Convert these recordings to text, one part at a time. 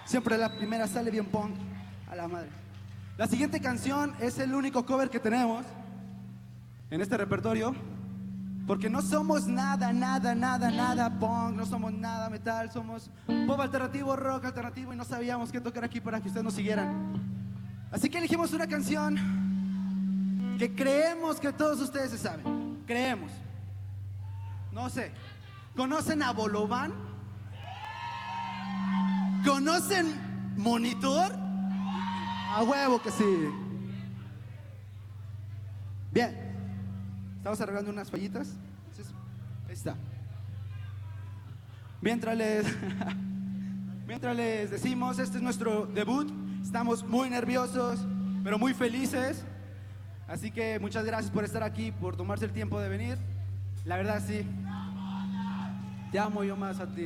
Siempre la primera sale bien punk. A la madre. La siguiente canción es el único cover que tenemos en este repertorio. Porque no somos nada punk, no somos nada metal, somos pop alternativo, rock alternativo y no sabíamos qué tocar aquí para que ustedes nos siguieran. Así que elegimos una canción que creemos que todos ustedes se saben. Creemos. No sé. ¿Conocen a Bolovan? ¿Conocen Monitor? A huevo que sí. Bien. Estamos arreglando unas fallitas. Entonces, ahí está. Mientras les decimos, este es nuestro debut. Estamos muy nerviosos, pero muy felices. Así que muchas gracias por estar aquí, por tomarse el tiempo de venir. La verdad, sí. Te amo yo más a ti.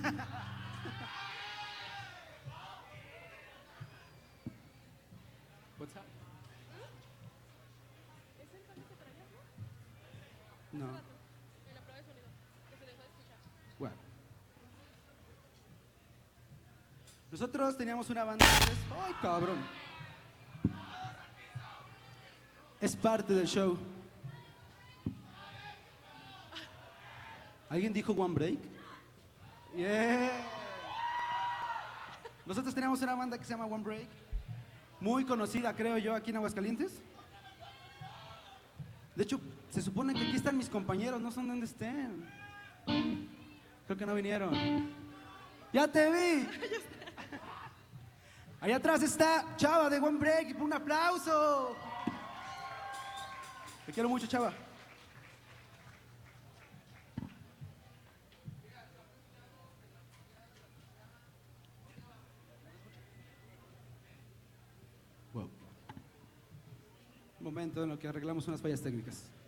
What's up? No. Bueno. Nosotros teníamos una banda antes. ¡Ay, cabrón! Es parte del show. ¿Alguien dijo One Break? Yeah. Nosotros teníamos una banda que se llama One Break. Muy conocida, creo yo, aquí en Aguascalientes. De hecho, se supone que aquí están mis compañeros, no sé dónde estén. Creo que no vinieron. ¡Ya te vi! Allá atrás está Chava de One Break. ¡Un aplauso! Te quiero mucho, Chava. Wow. Un momento en lo que arreglamos unas fallas técnicas.